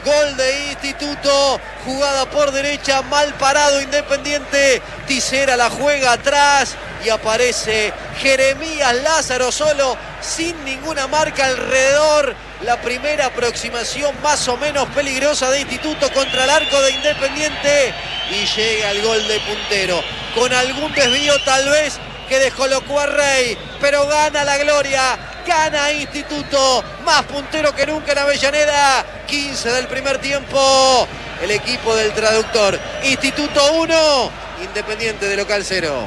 Gol de Instituto, jugada por derecha, mal parado Independiente. Tisera la juega atrás y aparece Jeremías Lázaro solo, sin ninguna marca alrededor. La primera aproximación más o menos peligrosa de Instituto contra el arco de Independiente y llega el gol de puntero. Con algún desvío tal vez que descolocó a Rey, pero gana la gloria. Gana Instituto, más puntero que nunca en Avellaneda. 15 del primer tiempo. El equipo del traductor. Instituto 1, Independiente de local 0.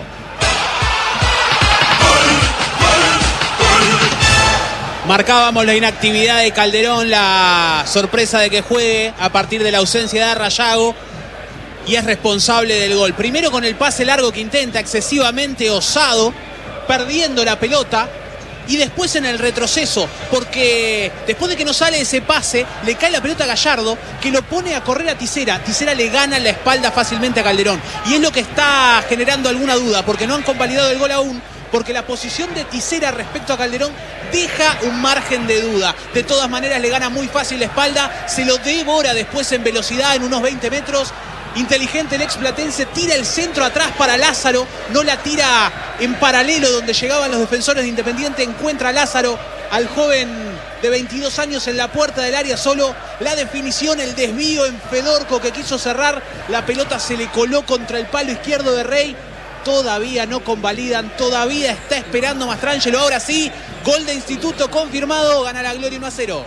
Marcábamos la inactividad de Calderón, la sorpresa de que juegue a partir de la ausencia de Arrayago. Y es responsable del gol. Primero con el pase largo que intenta, excesivamente osado, perdiendo la pelota. Y después en el retroceso, porque después de que no sale ese pase, le cae la pelota a Gallardo, que lo pone a correr a Tisera. Tisera le gana la espalda fácilmente a Calderón. Y es lo que está generando alguna duda, porque no han convalidado el gol aún, porque la posición de Tisera respecto a Calderón deja un margen de duda. De todas maneras le gana muy fácil la espalda, se lo devora después en velocidad en unos 20 metros. Inteligente el explatense, tira el centro atrás para Lázaro, no la tira en paralelo donde llegaban los defensores de Independiente. Encuentra Lázaro al joven de 22 años en la puerta del área solo. La definición, el desvío en Fedorco que quiso cerrar, la pelota se le coló contra el palo izquierdo de Rey. Todavía no convalidan, todavía está esperando Mastrangelo. Ahora sí, gol de Instituto confirmado, gana la gloria 1-0.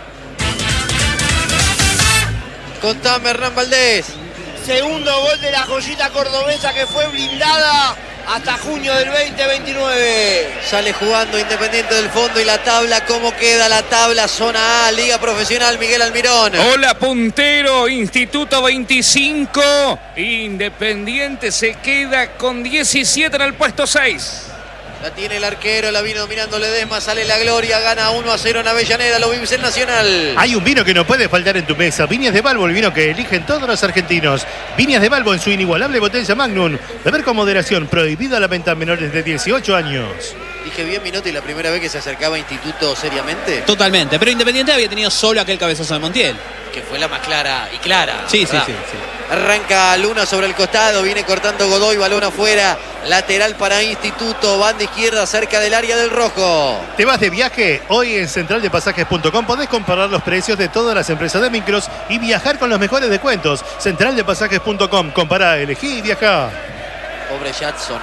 Contame, Hernán Valdés. Segundo gol de la joyita cordobesa que fue blindada hasta junio del 2029. Sale jugando Independiente del fondo y la tabla, ¿cómo queda la tabla? Zona A, Liga Profesional, Miguel Almirón. Hola, puntero, Instituto 25. Independiente se queda con 17 en el puesto 6. La tiene el arquero, la viene dominando Ledesma, sale la gloria, gana 1-0 en Avellaneda, lo vive el Nacional. Hay un vino que no puede faltar en tu mesa, Viñas de Balbo, el vino que eligen todos los argentinos. Viñas de Balbo en su inigualable botella Magnum, beber con moderación, prohibido a la venta a menores de 18 años. Dije bien, Minotti, la primera vez que se acercaba a Instituto seriamente. Totalmente, pero Independiente había tenido solo aquel cabezazo de Montiel. Que fue la más clara y clara. Sí. Arranca Luna sobre el costado, viene cortando Godoy, balón afuera, lateral para Instituto, banda izquierda cerca del área del rojo. ¿Te vas de viaje? Hoy en centraldepasajes.com podés comparar los precios de todas las empresas de micros y viajar con los mejores descuentos. Centraldepasajes.com, compará, elegí y viajá. Pobre Jadson,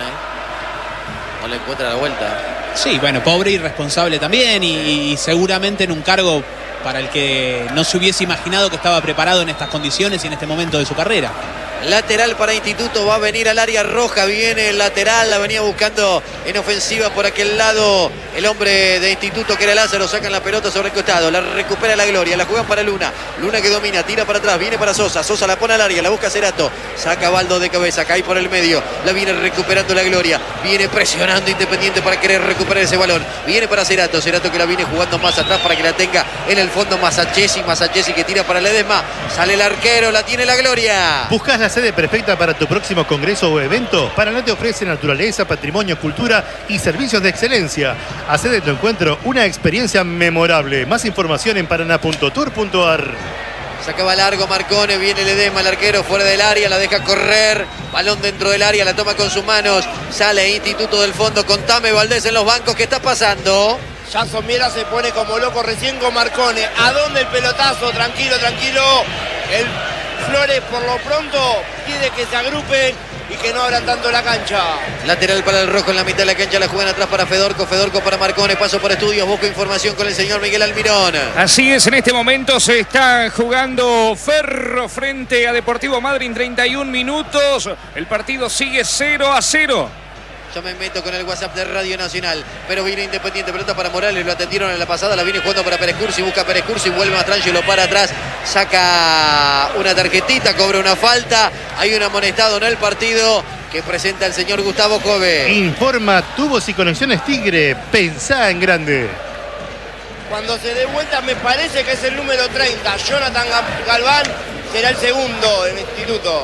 no le encuentra la vuelta. Sí, bueno, pobre y irresponsable también y seguramente en un cargo para el que no se hubiese imaginado que estaba preparado en estas condiciones y en este momento de su carrera. Lateral para Instituto, va a venir al área roja, viene el lateral, la venía buscando en ofensiva por aquel lado el hombre de Instituto que era Lázaro, sacan la pelota sobre el costado, la recupera la gloria, la juegan para Luna, Luna que domina, tira para atrás, viene para Sosa, Sosa la pone al área, la busca Cerato, saca Baldo de cabeza, cae por el medio, la viene recuperando la gloria, viene presionando Independiente para querer recuperar ese balón, viene para Cerato, Cerato que la viene jugando más atrás para que la tenga en el fondo Masachesi que tira para Ledesma, sale el arquero, la tiene la gloria. ¿Buscas la sede perfecta para tu próximo congreso o evento? Paraná te ofrece naturaleza, patrimonio, cultura y servicios de excelencia. Hacé de tu encuentro una experiencia memorable. Más información en paraná.tour.ar. Sacaba largo Marcone, viene Ledesma, el arquero fuera del área, la deja correr, balón dentro del área, la toma con sus manos, sale Instituto del fondo, contame Valdés en los bancos, ¿qué está pasando? Jason Miera se pone como loco recién con Marcone. ¿A dónde el pelotazo? Tranquilo. El Flores por lo pronto quiere que se agrupen y que no abran tanto la cancha. Lateral para el rojo en la mitad de la cancha, la juegan atrás para Fedorco para Marcone, paso por estudios, busco información con el señor Miguel Almirón. Así es, en este momento se está jugando Ferro frente a Deportivo Madryn, 31 minutos, el partido sigue 0-0. Yo me meto con el WhatsApp de Radio Nacional, pero viene Independiente, pelota para Morales, lo atendieron en la pasada, la viene jugando para Pérez Cursi, busca Pérez Cursi, vuelve Mastrangelo para atrás, saca una tarjetita, cobra una falta, hay un amonestado en el partido que presenta el señor Gustavo Jove. Informa Tubos y Conexiones Tigre, pensá en grande. Cuando se dé vuelta me parece que es el número 30, Jonathan Galván será el segundo en Instituto.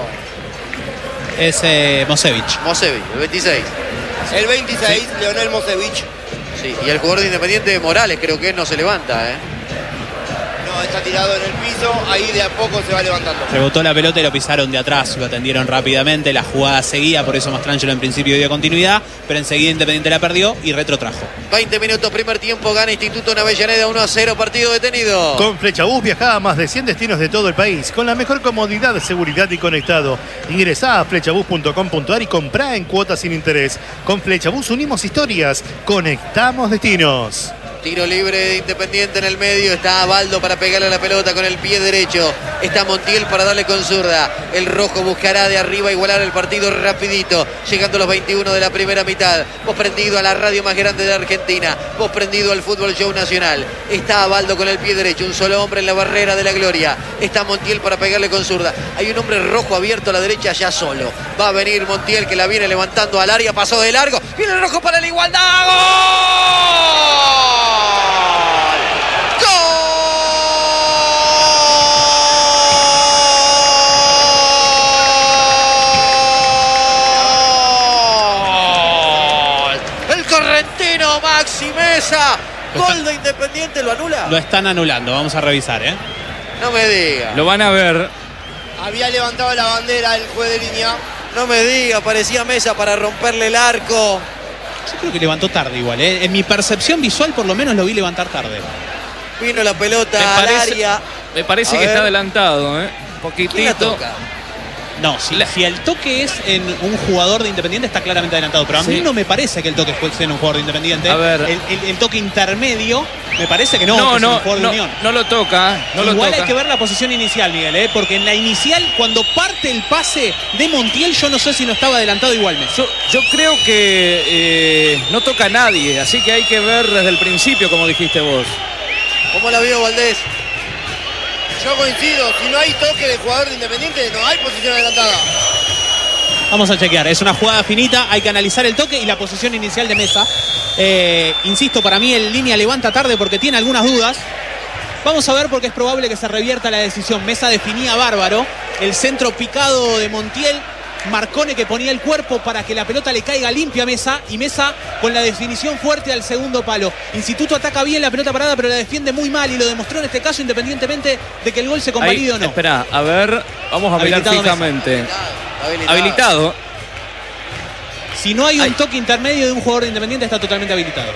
Es Mosevich, el 26. El 26, sí. Leonel Mosevich. Sí, y el jugador de Independiente, Morales, creo que no se levanta, No, está tirado en el piso, ahí de a poco se va levantando. Rebotó la pelota y lo pisaron de atrás, lo atendieron rápidamente, la jugada seguía, por eso Mastrangelo en principio dio continuidad, pero enseguida Independiente la perdió y retrotrajo. 20 minutos, primer tiempo, gana Instituto en Avellaneda 1-0, partido detenido. Con Flechabús viajá a más de 100 destinos de todo el país, con la mejor comodidad, seguridad y conectado. Ingresá a flechabús.com.ar y comprá en cuotas sin interés. Con Flechabús unimos historias, conectamos destinos. Tiro libre de Independiente en el medio. Está Baldo para pegarle a la pelota con el pie derecho. Está Montiel para darle con zurda. El rojo buscará de arriba igualar el partido rapidito. Llegando a los 21 de la primera mitad. Vos prendido a la radio más grande de Argentina. Vos prendido al Fútbol Show Nacional. Está Baldo con el pie derecho. Un solo hombre en la barrera de la gloria. Está Montiel para pegarle con zurda. Hay un hombre rojo abierto a la derecha ya solo. Va a venir Montiel que la viene levantando al área. Pasó de largo. Viene el rojo para la igualdad. ¡Gol! Maxi Mesa, gol de Independiente, ¿lo anula? Lo están anulando, vamos a revisar, ¿eh? No me diga. Lo van a ver. Había levantado la bandera el juez de línea. No me diga, parecía Mesa para romperle el arco. Yo creo que levantó tarde igual, ¿eh? En mi percepción visual por lo menos lo vi levantar tarde. Vino la pelota al área. Me parece que está adelantado, ¿eh? Poquitito. ¿Quién la toca? No, si el toque es en un jugador de Independiente está claramente adelantado, pero a mí no me parece que el toque fuese en un jugador de Independiente. A ver. El toque intermedio me parece que no, que es un jugador de Unión. No lo toca. Igual hay que ver la posición inicial, Miguel, ¿eh? Porque en la inicial, cuando parte el pase de Montiel, yo no sé si no estaba adelantado igualmente. Yo creo que no toca a nadie, así que hay que ver desde el principio, como dijiste vos. ¿Cómo la vio Valdés? Yo coincido, si no hay toque de jugador de Independiente, no hay posición adelantada. Vamos a chequear, es una jugada finita, hay que analizar el toque y la posición inicial de Mesa. Insisto, para mí el línea levanta tarde porque tiene algunas dudas. Vamos a ver porque es probable que se revierta la decisión. Mesa definía bárbaro, el centro picado de Montiel. Marcone que ponía el cuerpo para que la pelota le caiga limpia a Mesa y Mesa con la definición fuerte al segundo palo. Instituto ataca bien la pelota parada pero la defiende muy mal y lo demostró en este caso independientemente de que el gol se convalide o no. Espera, a ver, vamos a mirar fijamente. Habilitado. Si no hay un toque intermedio de un jugador de Independiente está totalmente habilitado.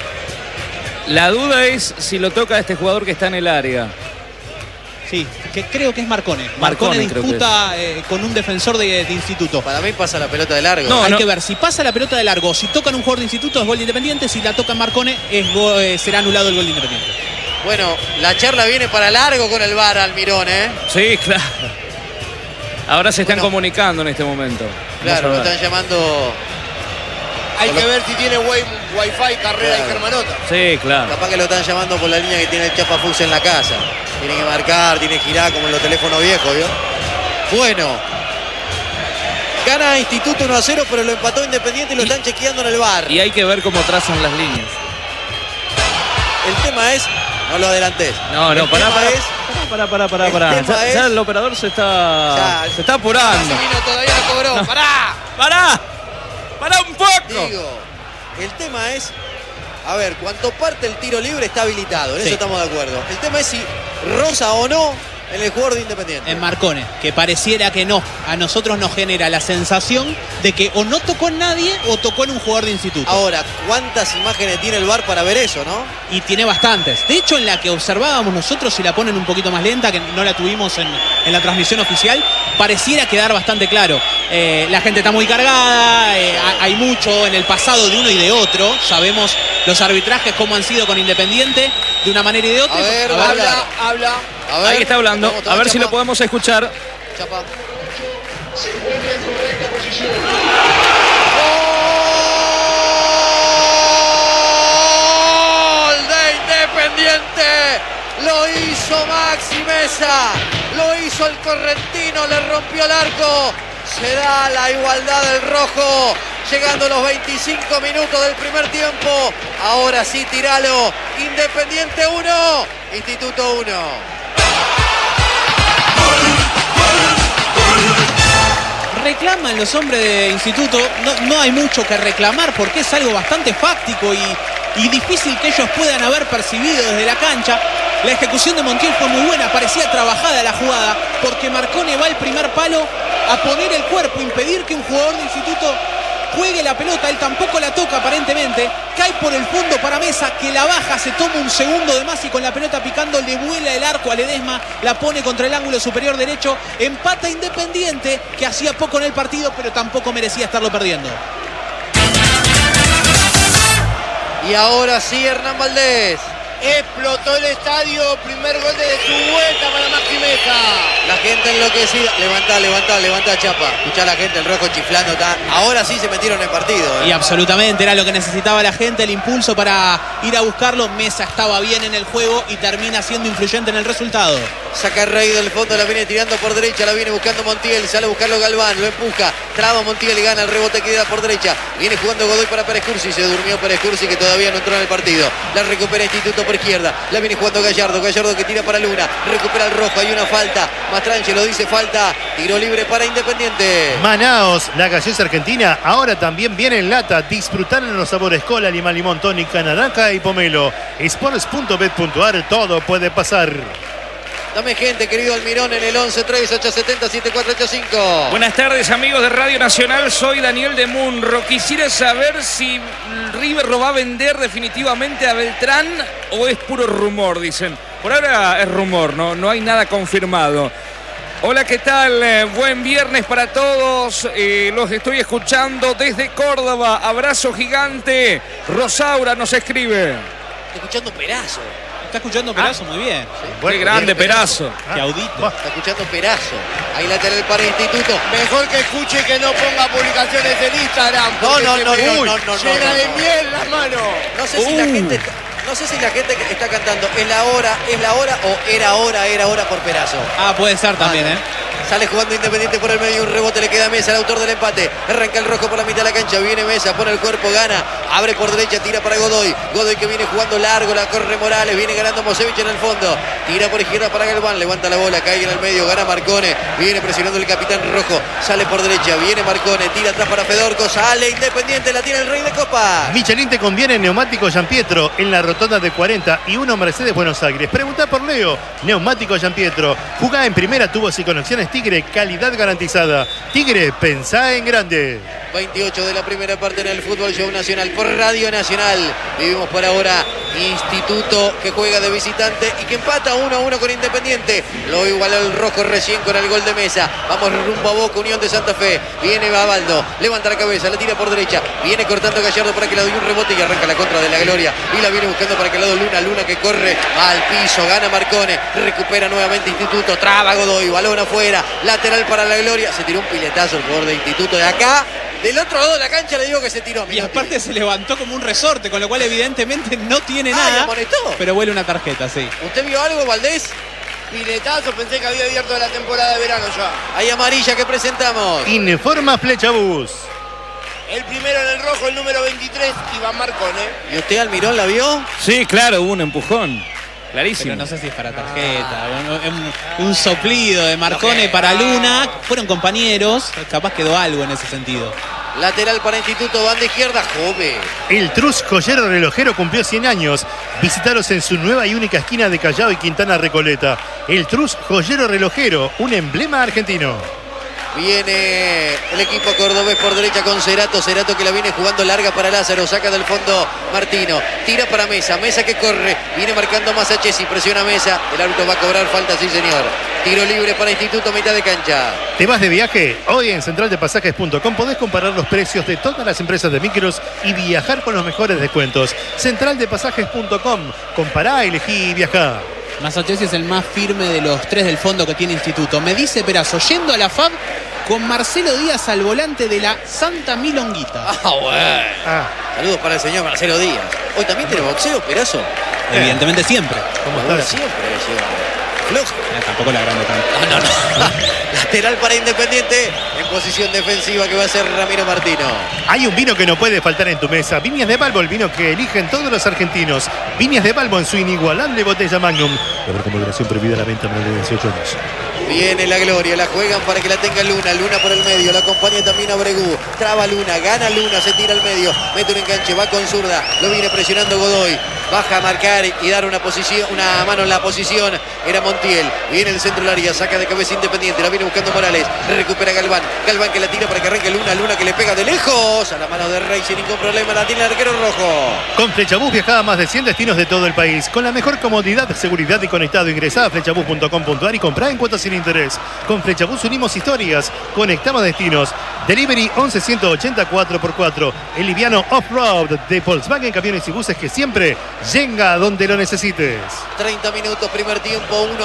La duda es si lo toca este jugador que está en el área. Sí, que creo que es Marcone. Marcone disputa con un defensor de Instituto. Para mí pasa la pelota de largo. Hay que ver si pasa la pelota de largo. Si tocan un jugador de Instituto es gol de Independiente. Si la toca Marcone será anulado el gol de Independiente. Bueno, la charla viene para largo con el VAR, Almirón, ¿eh? Sí, claro. Ahora se están comunicando en este momento. Claro, lo están llamando. Hay que ver si tiene wifi, carrera y germanota. Sí, claro. Capaz que lo están llamando por la línea que tiene el Chapafux en la casa. Tiene que marcar, tiene que girar como en los teléfonos viejos, ¿vio? Bueno. Gana Instituto 1-0, pero lo empató Independiente y lo están chequeando en el VAR. Y hay que ver cómo trazan las líneas. El tema es... No lo adelantes. No, pará. Ya el operador se está apurando. Todavía no cobró. ¡Pará un poco! Digo, el tema es... A ver, cuando parte el tiro libre está habilitado, en eso estamos de acuerdo. El tema es si roza o no en el jugador de Independiente. En Marcone, que pareciera que no. A nosotros nos genera la sensación de que o no tocó en nadie o tocó en un jugador de Instituto. Ahora, ¿cuántas imágenes tiene el VAR para ver eso, no? Y tiene bastantes. De hecho, en la que observábamos nosotros, si la ponen un poquito más lenta, que no la tuvimos en la transmisión oficial, pareciera quedar bastante claro. La gente está muy cargada, hay mucho en el pasado de uno y de otro. Sabemos los arbitrajes cómo han sido con Independiente de una manera y de otra. A ver, habla. A ver, ahí está hablando. A ver si lo podemos escuchar. Chapa. Se encuentra en correcta posición. ¡Gol de Independiente! Lo hizo Maxi Mesa. Lo hizo el correntino. Le rompió el arco. Se da la igualdad del rojo. Llegando a los 25 minutos del primer tiempo. Ahora sí, tiralo. Independiente 1. Instituto 1. Reclaman los hombres de Instituto, no hay mucho que reclamar porque es algo bastante fáctico y difícil que ellos puedan haber percibido desde la cancha. La ejecución de Montiel fue muy buena, parecía trabajada la jugada, porque Marcone va al primer palo a poner el cuerpo, impedir que un jugador de Instituto juegue la pelota. Él tampoco la toca aparentemente, cae por el fondo para Mesa, que la baja, se toma un segundo de más y con la pelota picando le vuela el arco a Ledesma, la pone contra el ángulo superior derecho. Empata Independiente, que hacía poco en el partido pero tampoco merecía estarlo perdiendo. Y ahora sí, Hernán Valdés. Explotó el estadio, primer gol de su vuelta para Maxi Mesa. La gente enloquecida. Levanta Chapa. Escuchá a la gente, el rojo chiflando. Ahora sí se metieron en el partido. Y absolutamente, era lo que necesitaba la gente, el impulso para ir a buscarlo. Mesa estaba bien en el juego y termina siendo influyente en el resultado. Saca Rey del fondo, la viene tirando por derecha, la viene buscando Montiel, sale a buscarlo Galván, lo empuja, traba Montiel y gana el rebote que queda por derecha. Viene jugando Godoy para Pérez Cursi, se durmió Pérez Cursi que todavía no entró en el partido. La recupera Instituto por izquierda, la viene jugando Gallardo que tira para Luna, recupera el rojo, hay una falta, Mastrangelo dice falta, tiro libre para Independiente. Manaos, la gaseosa argentina, ahora también viene en lata. Disfrutar en los sabores cola, limón, tónica, naranja y pomelo. Sports.bet.ar, todo puede pasar. Dame gente, querido Almirón, en el 11-3-870-7485. Buenas tardes, amigos de Radio Nacional. Soy Daniel de Munro. Quisiera saber si River lo va a vender definitivamente a Beltrán o es puro rumor, dicen. Por ahora es rumor, no hay nada confirmado. Hola, ¿qué tal? Buen viernes para todos. Los estoy escuchando desde Córdoba. Abrazo gigante. Rosaura nos escribe. Estoy escuchando Perazo. Está escuchando Perazo, muy bien. Sí, Qué grande Perazo. Qué audito. Está escuchando Perazo. Ahí lateral para Instituto. Mejor que escuche y que no ponga publicaciones en Instagram. No. Llena de miel las manos. No sé si la gente está cantando es la hora o era hora por Perazo. Ah, puede ser también, Sale jugando Independiente por el medio, un rebote le queda a Mesa, el autor del empate. Arranca el rojo por la mitad de la cancha, viene Mesa, pone el cuerpo, gana, abre por derecha, tira para Godoy. Godoy que viene jugando largo, la corre Morales, viene ganando Mosevich en el fondo. Tira por izquierda para Galván, levanta la bola, cae en el medio, gana Marcone. Viene presionando el capitán rojo, sale por derecha, viene Marcone, tira atrás para Fedorco, sale Independiente, la tiene el Rey de Copa. Michelin te conviene neumático Gianpietro en la rotonda de 40 y 1 Mercedes Buenos Aires. Pregunta por Leo, neumático Gianpietro. Jugá en primera, tubos y conexiones Tigre, calidad garantizada. Tigre, pensá en grande. 28 de la primera parte en el Fútbol Show Nacional por Radio Nacional. Vivimos por ahora Instituto que juega de visitante y que empata 1-1 con Independiente. Lo igualó el rojo recién con el gol de Mesa. Vamos rumbo a Boca, Unión de Santa Fe. Viene Babaldo, levanta la cabeza, la tira por derecha. Viene cortando Gallardo para que le doy un rebote y arranca la contra de la Gloria. Y la viene buscando para que le doy Luna que corre al piso, gana Marcone. Recupera nuevamente Instituto, traba Godoy, balón afuera. Lateral para la Gloria. Se tiró un piletazo el jugador de Instituto de acá. Del otro lado de la cancha le digo que se tiró. Y aparte se levantó como un resorte, con lo cual evidentemente no tiene nada. Pero huele una tarjeta, sí. ¿Usted vio algo, Valdés? Piletazo, pensé que había abierto la temporada de verano ya. Hay amarilla que presentamos. Informa Flechabús. El primero en el rojo, el número 23, Iván Marcone. ¿Y usted, Almirón, la vio? Sí, claro, hubo un empujón. Clarísimo. Pero no sé si es para tarjeta. Un soplido de Marcone para Luna. Fueron compañeros. Capaz quedó algo en ese sentido. Lateral para Instituto, banda izquierda, Jove. El Trus Joyero Relojero cumplió 100 años. Visitaros en su nueva y única esquina de Callao y Quintana Recoleta. El Trus Joyero Relojero, un emblema argentino. Viene el equipo cordobés por derecha con Cerato. Cerato que la viene jugando larga para Lázaro. Saca del fondo Martino. Tira para Mesa. Mesa que corre. Viene marcando más a Chesi. Presiona Mesa. El árbitro va a cobrar falta, sí señor. Tiro libre para Instituto, mitad de cancha. ¿Te vas de viaje? Hoy en centraldepasajes.com podés comparar los precios de todas las empresas de micros y viajar con los mejores descuentos. Centraldepasajes.com. Compará, elegí y viajá. Massachusetts es el más firme de los tres del fondo que tiene Instituto. Me dice Perazo, yendo a la FAB con Marcelo Díaz al volante de la Santa Milonguita. Bueno. Saludos para el señor Marcelo Díaz. Hoy también tiene boxeo, Perazo. Evidentemente siempre. ¿Cómo está? Siempre flojo. Tampoco la grande tanto. No. Lateral para Independiente. en posición defensiva que va a ser Ramiro Martino. Hay un vino que no puede faltar en tu mesa. Viñas de Balbo, el vino que eligen todos los argentinos. Viñas de Balbo en su inigualable botella Magnum. De ver con moderación, prohibida la venta a menores de 18 años. Viene la gloria, la juegan para que la tenga Luna. Luna por el medio, la acompaña también a Bregú. Traba Luna, gana Luna, se tira al medio. Mete un enganche, va con zurda. Lo viene presionando Godoy. Baja a marcar y dar una mano en la posición. Era Montiel. Viene el centro del área, saca de cabeza Independiente. La viene buscando Morales. Recupera Galván. Galván que la tira para que arranque Luna. Luna que le pega de lejos. A la mano de Rey sin ningún problema. La tiene el arquero rojo. Con Flechabús viajaba a más de 100 destinos de todo el país. Con la mejor comodidad, seguridad y conectado. Ingresá a flechabús.com.ar y comprá en cuotas sin interés. Con Flechabús unimos historias. Conectamos destinos. Delivery 11 180 4x4. El liviano off-road de Volkswagen Camiones y Buses que siempre llega a donde lo necesites. 30 minutos, primer tiempo, 1